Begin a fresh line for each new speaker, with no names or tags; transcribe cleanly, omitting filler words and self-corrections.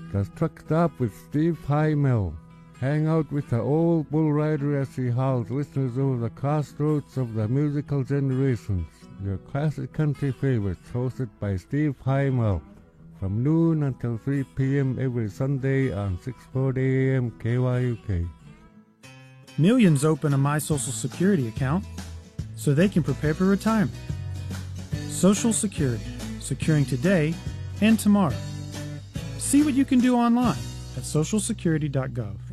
The Truck Stop with Steve Highmill. Hang out with the old bull rider as he hauls listeners over the crossroads of the musical generations. Your classic country favorites, hosted by Steve Highmill. From noon until 3 p.m. every Sunday on 640 AM KYUK.
Millions open a My Social Security account so they can prepare for retirement. Social Security, securing today and tomorrow. See what you can do online at socialsecurity.gov.